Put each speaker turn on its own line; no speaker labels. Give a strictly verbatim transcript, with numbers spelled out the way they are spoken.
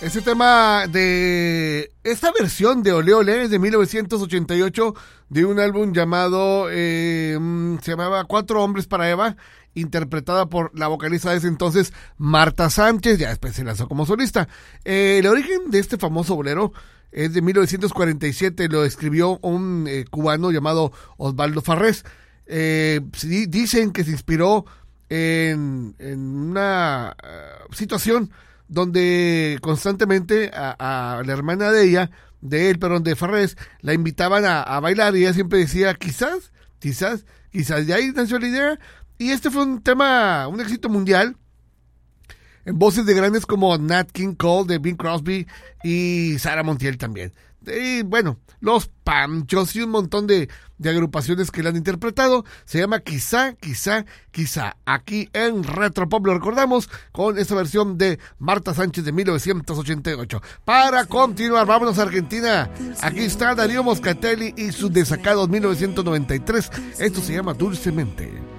Ese tema de esta versión de Ole Ole es de mil novecientos ochenta y ocho de un álbum llamado eh, se llamaba Cuatro Hombres para Eva, interpretada por la vocalista de ese entonces Marta Sánchez, ya después se lanzó como solista. Eh, el origen de este famoso bolero es de mil novecientos cuarenta y siete, lo escribió un eh, cubano llamado Osvaldo Farrés. Eh, dicen que se inspiró en, en una uh, situación donde constantemente a, a la hermana de ella, de él, perdón, de Farrés, la invitaban a, a bailar y ella siempre decía, quizás, quizás, quizás, de ahí nació la idea. Y este fue un tema, un éxito mundial, en voces de grandes como Nat King Cole, de Bing Crosby y Sara Montiel también. Y bueno, Los Panchos y un montón de, de agrupaciones que la han interpretado. Se llama Quizá, Quizá, Quizá. Aquí en Retropop lo recordamos con esta versión de Marta Sánchez de mil novecientos ochenta y ocho. Para continuar, vámonos a Argentina. Aquí está Darío Moscatelli y sus Desacados mil novecientos noventa y tres. Esto se llama Dulcemente.